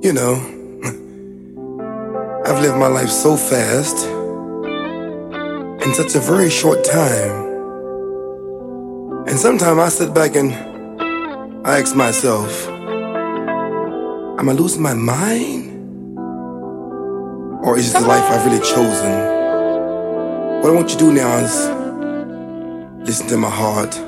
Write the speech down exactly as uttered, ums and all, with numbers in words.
You know, I've lived my life so fast in such a very short time. And sometimes I sit back and I ask myself, am I losing my mind? Or is this the life I've really chosen? What I want you to do now is listen to my heart.